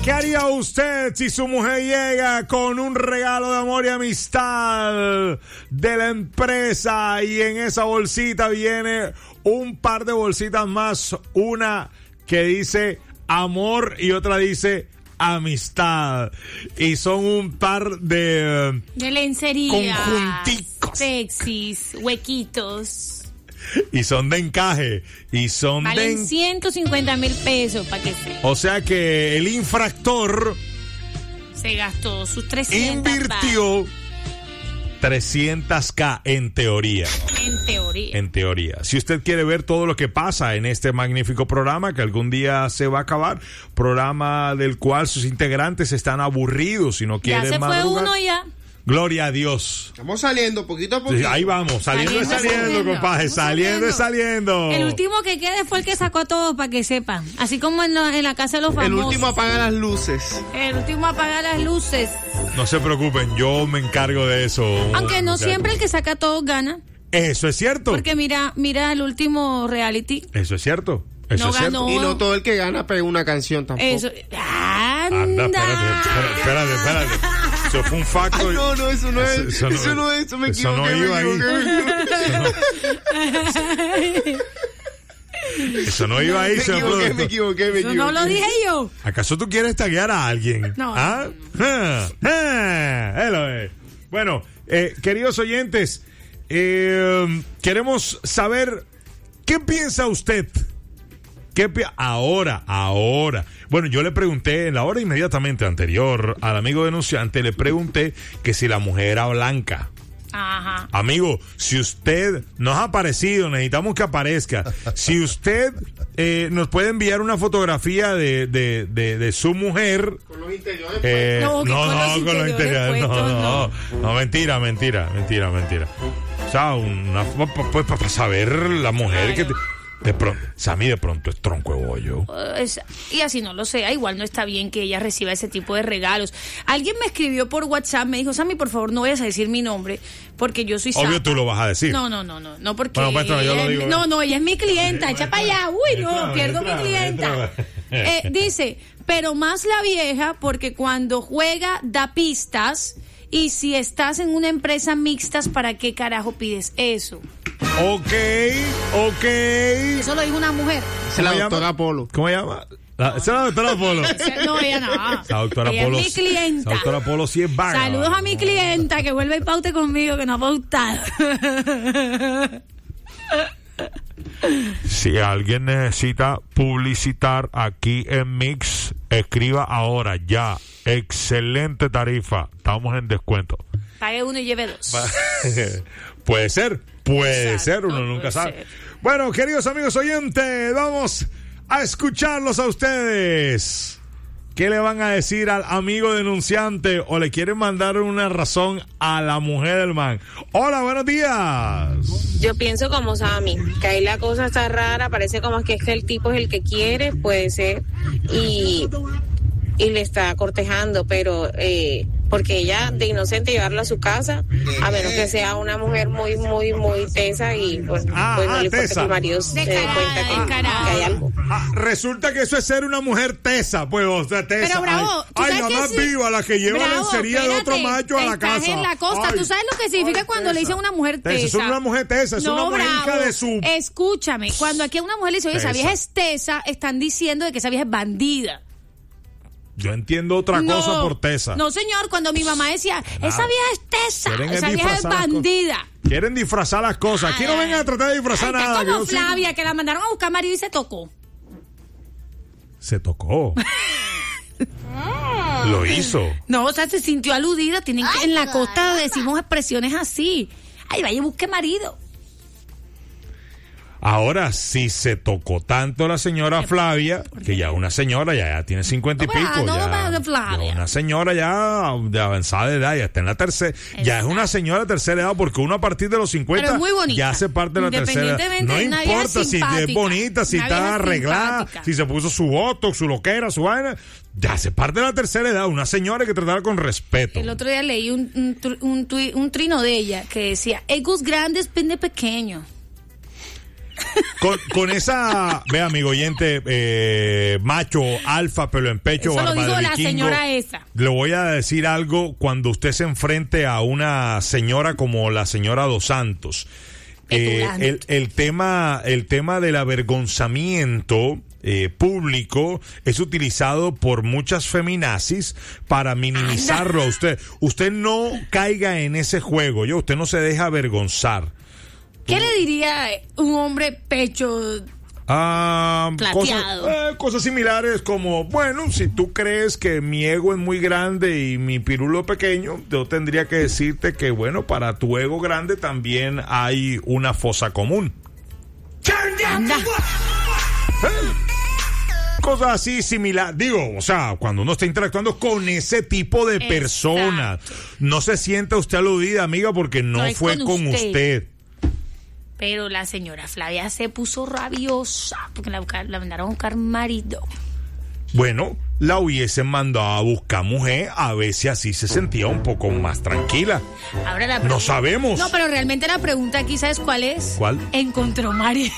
¿Qué haría usted si su mujer llega con un regalo de amor y amistad de la empresa y en esa bolsita viene un par de bolsitas más, una que dice amor y otra dice amistad, y son un par de lencería, conjunticos sexys, huequitos, y son de encaje y son valen 150,000 pesos para que se... O sea que el infractor se gastó sus 300. Invirtió 300K en teoría. En teoría. Si usted quiere ver todo lo que pasa en este magnífico programa que algún día se va a acabar, programa del cual sus integrantes están aburridos y no quieren ya se madrugar. Fue uno ya. Gloria a Dios. Estamos saliendo poquito a poquito. Sí, ahí vamos, saliendo, compadre, saliendo. El último que quede fue el que sacó a todos para que sepan. Así como en la casa de los famosos. El último apaga las luces. El último apaga las luces. No se preocupen, yo me encargo de eso. Aunque no siempre el que saca a todos gana. Eso es cierto. Porque mira el último reality. Eso es cierto. Eso no es ganó. cierto. Y no todo el que gana pega una canción tampoco. Eso. Anda, espérate. Eso fue un facto. Ay, no, eso no es. Eso me equivoqué. Eso no iba ahí. Eso no iba ahí. Me equivoqué. Eso no lo dije yo. ¿Acaso tú quieres taguear a alguien? No. Bueno, queridos oyentes, queremos saber qué piensa usted. Ahora. Bueno, yo le pregunté en la hora inmediatamente anterior al amigo denunciante, le pregunté que si la mujer era blanca. Ajá. Amigo, si usted nos ha aparecido, necesitamos que aparezca. Si usted nos puede enviar una fotografía de su mujer. Con los interiores. No, con los interiores. No, mentira. O sea, pues para saber la mujer que... Sammy de pronto es tronco de bollo. Y así no lo sea, igual no está bien que ella reciba ese tipo de regalos. Alguien me escribió por WhatsApp, me dijo, Sammy, por favor no vayas a decir mi nombre, porque yo soy Obvio Zapa. tú lo vas a decir. No, porque bueno, pues, yo lo digo. No, ella es mi clienta, echa para allá. Uy, no, pierdo mi clienta. Dice, pero más la vieja, porque cuando juega da pistas, y si estás en una empresa mixtas, ¿para qué carajo pides eso? Ok. Eso lo dijo una mujer. Es la doctora Polo. ¿Cómo se llama? Esa es la doctora Polo. No, ella no. Esa doctora ella Polo. Es mi clienta. Esa doctora Polo sí es vaga. Saludos a mi clienta que vuelve y paute conmigo, que no ha pautado. Si alguien necesita publicitar aquí en Mix, escriba ahora, ya. Excelente tarifa. Estamos en descuento. Pague uno y lleve dos. Puede ser, uno nunca sabe. Ser. Bueno, queridos amigos oyentes, vamos a escucharlos a ustedes. ¿Qué le van a decir al amigo denunciante o le quieren mandar una razón a la mujer del man? Hola, buenos días. Yo pienso como Sammy, que ahí la cosa está rara, parece como que es que el tipo es el que quiere, puede ser, y le está cortejando, pero porque ella de inocente llevarla a su casa, a menos que sea una mujer muy tesa y pues no le importa que el marido se dé cuenta que hay algo. Resulta que eso es ser una mujer tesa, pues, o sea, tesa. Pero bravo, ay, la más viva, la que lleva la lencería de otro macho a la casa. Estás en la costa, ay, ¿tú sabes lo que significa cuando tesa. le dicen a una mujer tesa? Es una mujer tesa, es una mujer hija de su... Escúchame, cuando aquí a una mujer le dice, oye, esa Tesa. vieja es tesa, están diciendo de que esa vieja es bandida. Yo entiendo otra cosa por tesa. No, señor, cuando mi mamá decía, esa vieja es tesa, Quieren esa vieja es disfrazar las bandida. Quieren disfrazar las cosas. Aquí no vengan a tratar de disfrazar Ay, nada. está como que yo Flavia, que la mandaron a buscar marido y se tocó. Se tocó. Lo hizo. No, o sea, se sintió aludida. Tienen que, en la costa decimos expresiones así. Ay, vaya y busque marido. Ahora, si se tocó tanto la señora Flavia, que ya una señora ya tiene 50 y pico, ya una señora ya de avanzada edad, ya está en la tercera, ya es una señora de tercera edad, porque uno a partir de los 50 pero es muy bonita. ya hace parte de la tercera edad. No importa si es bonita, si está arreglada, simpática, si se puso su botox, su loquera, su vaina, ya hace parte de la tercera edad. Una señora hay que tratarla con respeto. El otro día leí un trino de ella que decía, egos grandes, pende pequeño. Con esa, ve amigo oyente, macho, alfa, pelo en pecho, eso barba lo digo de la vikingo, señora esa. le voy a decir algo cuando usted se enfrente a una señora como la señora Dos Santos. El tema del avergonzamiento público es utilizado por muchas feminazis para minimizarlo a usted. Usted no caiga en ese juego, usted no se deja avergonzar. ¿Qué le diría un hombre pecho plateado? Cosas similares como, bueno, si tú crees que mi ego es muy grande y mi pirulo pequeño, yo tendría que decirte que, bueno, para tu ego grande también hay una fosa común. Anda. Cosas así similares, digo, o sea, cuando uno está interactuando con ese tipo de personas, no se sienta usted aludida, amiga, porque no fue con usted. Pero la señora Flavia se puso rabiosa porque la mandaron a buscar marido. Bueno, la hubiesen mandado a buscar mujer, a ver si así se sentía un poco más tranquila. Ahora no sabemos. No, pero realmente la pregunta aquí, ¿sabes cuál es? ¿Cuál? Encontró marido.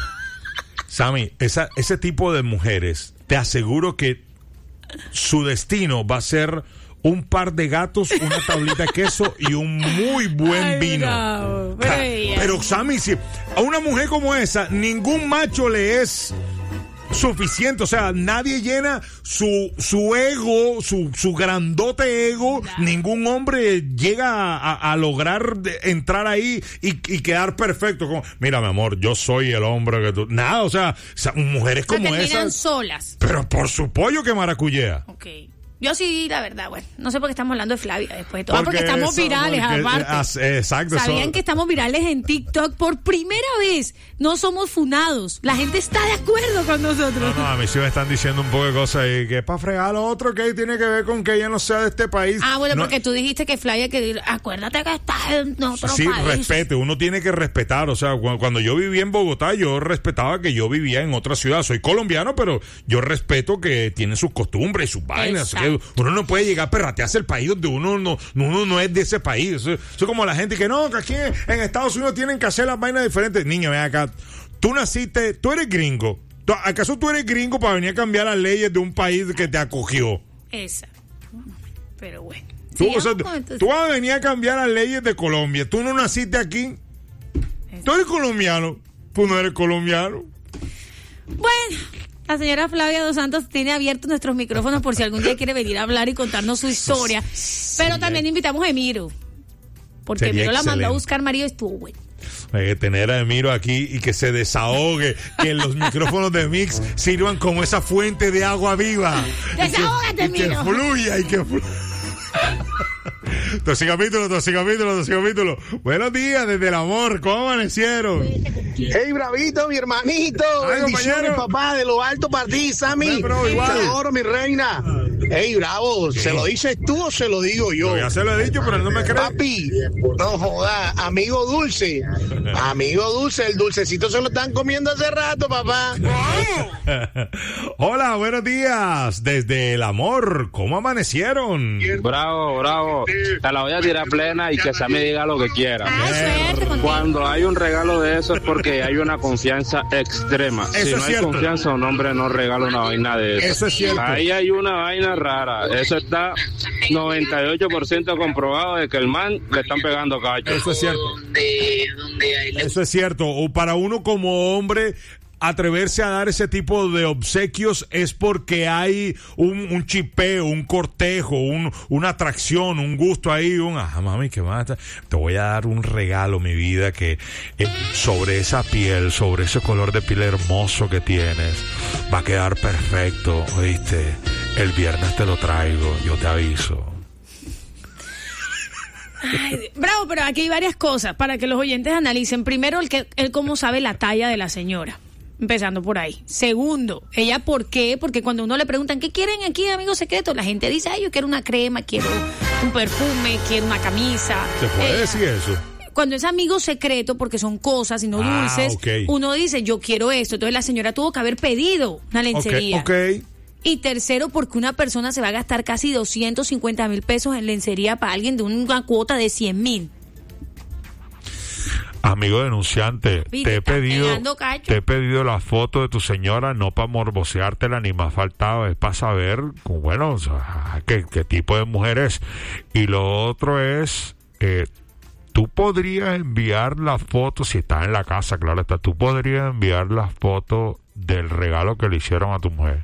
Sammy, ese tipo de mujeres, te aseguro que su destino va a ser un par de gatos, una tablita de queso y un muy buen vino. Bravo, pero Sammy, si a una mujer como esa, ningún macho le es suficiente, o sea, nadie llena su ego, su grandote ego, ningún hombre llega a lograr entrar ahí y quedar perfecto, como, mira mi amor, yo soy el hombre que tú, nada, o sea mujeres como esas solas. Pero por su pollo que maracuyea. Okay. Yo sí, la verdad, bueno, no sé por qué estamos hablando de Flavia después de todo. Porque estamos virales, aparte. Exacto. ¿Sabían que estamos virales en TikTok? Por primera vez no somos funados. La gente está de acuerdo con nosotros. No, a mí sí me están diciendo un poco de cosas y que para fregar a lo otro que tiene que ver con que ella no sea de este país. Bueno, no, porque tú dijiste que Flavia, que acuérdate que estás en otro país. Sí, respete, uno tiene que respetar. O sea, cuando yo vivía en Bogotá, yo respetaba que yo vivía en otra ciudad. Soy colombiano, pero yo respeto que tiene sus costumbres y sus vainas. Uno no puede llegar a perratearse el país donde uno no es de ese país. Eso es como la gente que no, que aquí en Estados Unidos tienen que hacer las vainas diferentes. Niña, ven acá. Tú naciste, tú eres gringo. ¿Acaso tú eres gringo para venir a cambiar las leyes de un país que te acogió? Exacto. Pero bueno. Tú vas a venir a cambiar las leyes de Colombia. Tú no naciste aquí. Tú eres colombiano. Tú no eres colombiano. Bueno. La señora Flavia Dos Santos tiene abiertos nuestros micrófonos por si algún día quiere venir a hablar y contarnos su historia. Pero también invitamos a Emiro. Porque Emiro la mandó a buscar marido y estuvo bueno. Hay que tener a Emiro aquí y que se desahogue, que los micrófonos de Mix sirvan como esa fuente de agua viva. ¡Desahógate, Emiro! Que fluya y que fluya. Capítulo. Buenos días desde el amor, ¿cómo amanecieron? Hey, bravito, mi hermanito. Bendiciones, papá, de lo alto para ti, Sammy. Te adoro, mi reina. Hey, bravo, ¿se lo dices tú o se lo digo yo? Ya se lo he dicho, pero él no me cree. Papi, no joda, amigo dulce, el dulcecito se lo están comiendo hace rato, papá. Hola, buenos días desde el amor, ¿cómo amanecieron? Bravo, te la voy a tirar plena y que Sammy diga lo que quiera. Cuando hay un regalo de eso es porque hay una confianza extrema. Si no hay confianza, un hombre no regala una vaina de eso. Eso es cierto. Ahí hay una vaina rara. Eso está 98% comprobado de que el man le están pegando cacho. Eso es cierto. Eso es cierto. O para uno como hombre atreverse a dar ese tipo de obsequios es porque hay un chipeo, un cortejo, una atracción, un gusto ahí, mami, que mata. Te voy a dar un regalo, mi vida, que sobre esa piel, sobre ese color de piel hermoso que tienes, va a quedar perfecto, ¿oíste? El viernes te lo traigo, yo te aviso. Ay, bravo, pero aquí hay varias cosas para que los oyentes analicen. Primero, él cómo sabe la talla de la señora. Empezando por ahí. Segundo, ella ¿por qué? Porque cuando uno le preguntan ¿qué quieren aquí, amigos secretos? La gente dice, yo quiero una crema, quiero un perfume, quiero una camisa. ¿Se puede decir eso? Cuando es amigo secreto, porque son cosas y no dulces, okay. Uno dice, yo quiero esto. Entonces la señora tuvo que haber pedido una lencería. Okay. Y tercero, porque una persona se va a gastar casi 250,000 pesos en lencería para alguien de una cuota de 100,000. Amigo denunciante, te he pedido la foto de tu señora no para morboseártela ni más faltaba, es para saber, bueno, o sea, qué tipo de mujer es. Y lo otro es, tú podrías enviar la foto, si estás en la casa, claro está, tú podrías enviar la foto del regalo que le hicieron a tu mujer.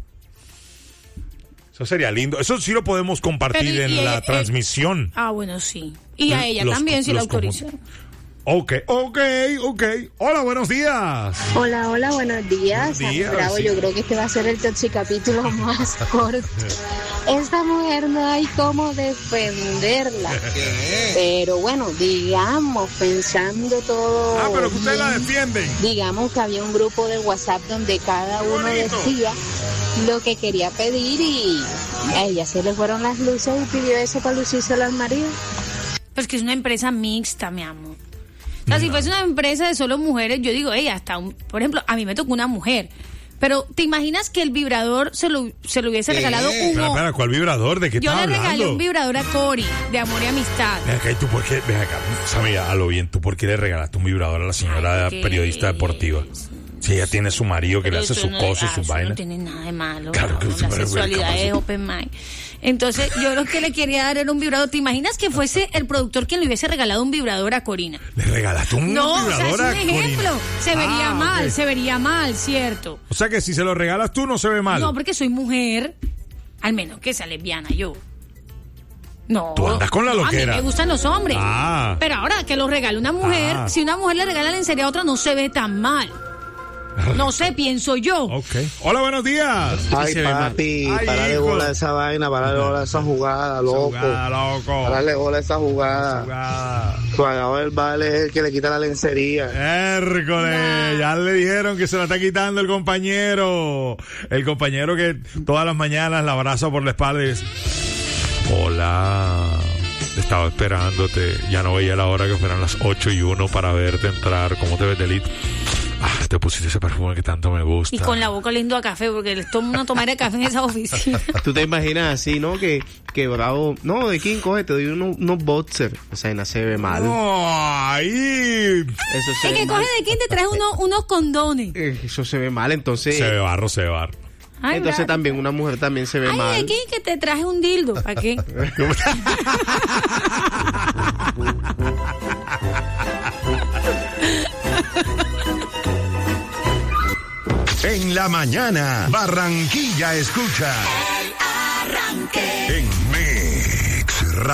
Eso sería lindo. Eso sí lo podemos compartir en la transmisión. Bueno, sí. Y a ella también, si la autorizan. Ok. Hola, buenos días. Hola, buenos días. Bravo, sí. Yo creo que este va a ser el capítulo más corto. Esta mujer no hay cómo defenderla. Pero bueno, digamos, pensando todo. Pero que ustedes la defienden. Digamos que había un grupo de WhatsApp donde cada uno decía lo que quería pedir y a ella se le fueron las luces y pidió eso para lucírselo al marido. Pues que es una empresa mixta, mi amor. O sea, si fuese una empresa de solo mujeres, yo digo, por ejemplo, a mí me tocó una mujer. Pero, ¿te imaginas que el vibrador se lo hubiese regalado un hombre? Espera, ¿cuál vibrador? ¿De qué estás hablando? Yo le regalé un vibrador a Cori, de Amor y Amistad. Ven acá, ¿y tú por qué? Ven acá, Samia, a lo bien, ¿tú por qué le regalaste un vibrador a la señora periodista deportiva? Si ella tiene su marido que le hace sus cosas y sus vainas. No tiene nada de malo. Claro que la sexualidad es open mind. Entonces, yo lo que le quería dar era un vibrador. ¿Te imaginas que fuese el productor quien le hubiese regalado un vibrador a Corina? ¿Le regalaste un vibrador a Corina? No, es un ejemplo. Se vería mal, ¿cierto? O sea que si se lo regalas tú no se ve mal. No, porque soy mujer. Al menos que sea lesbiana yo. No. Tú andas con la loquera. A mí me gustan los hombres. Pero ahora que lo regale una mujer, si una mujer le regala lencería a otra, no se ve tan mal. No sé, pienso yo. Ok. Hola, buenos días. Ay, papi, parale bola a esa vaina, parale bola a esa jugada, loco. Parale bola a esa jugada. Pagado el vale es el que le quita la lencería. Hércules, ya le dijeron que se la está quitando el compañero. El compañero que todas las mañanas la abraza por la espalda y dice: hola, estaba esperándote. Ya no veía la hora que fueran las 8:01 para verte entrar. ¿Cómo te ves, Delito? Te pusiste ese perfume que tanto me gusta. Y con la boca lindo a café, porque no tomaré café en esa oficina. Tú te imaginas así, ¿no? Que Bravo, no, de quién coge, te doy unos boxers. Esa vaina se ve mal. ¡Ay! Eso se ve que mal. coge de quién te traes unos condones. Eso se ve mal, entonces. Se ve barro. Ay, entonces bravo. También una mujer también se ve mal. Ay, de quién que te traje un dildo. ¿Para qué? En la mañana, Barranquilla escucha. El Arranque. En